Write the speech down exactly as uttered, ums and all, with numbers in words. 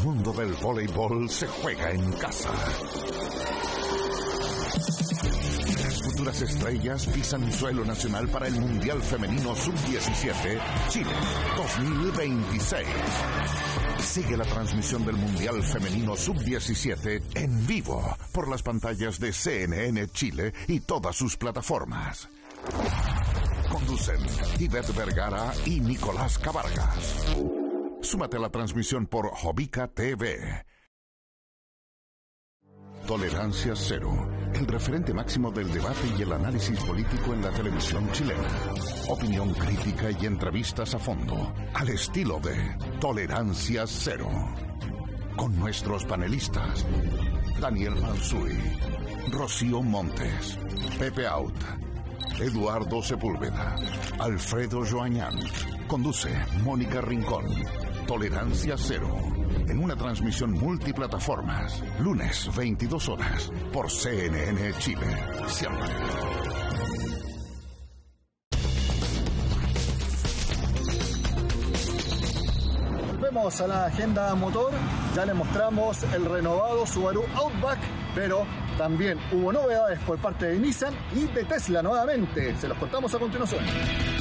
mundo del voleibol se juega en casa. Las futuras estrellas pisan suelo nacional para el Mundial Femenino sub diecisiete Chile dos mil veintiséis. Sigue la transmisión del Mundial Femenino sub diecisiete en vivo por las pantallas de C N N Chile y todas sus plataformas. Conducen Ivette Vergara y Nicolás Cabargas. Súmate a la transmisión por Jovica T V. Tolerancia Cero, el referente máximo del debate y el análisis político en la televisión chilena. Opinión crítica y entrevistas a fondo, al estilo de Tolerancia Cero. Con nuestros panelistas, Daniel Mansuy, Rocío Montes, Pepe Out, Eduardo Sepúlveda, Alfredo Joañán. Conduce Mónica Rincón. Tolerancia Cero, en una transmisión multiplataformas, lunes veintidós horas, por C N N Chile, siempre. Volvemos a la agenda motor, ya les mostramos el renovado Subaru Outback, pero también hubo novedades por parte de Nissan y de Tesla nuevamente, se los contamos a continuación.